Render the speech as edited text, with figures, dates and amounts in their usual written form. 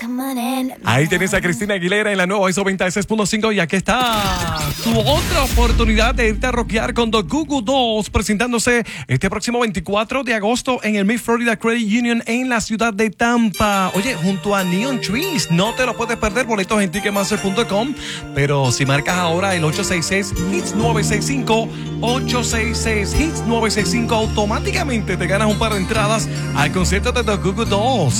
Ahí tienes a Cristina Aguilera en la nueva ISO 96.5 y aquí está tu otra oportunidad de irte a rockear con The Goo Goo Dolls presentándose este próximo 24 de agosto en el Mid Florida Credit Union en la ciudad de Tampa. Oye, junto a Neon Trees, no te lo puedes perder, boletos en Ticketmaster.com, pero si marcas ahora el 866-HITS-965, 866-HITS-965, automáticamente te ganas un par de entradas al concierto de The Goo Goo Dolls.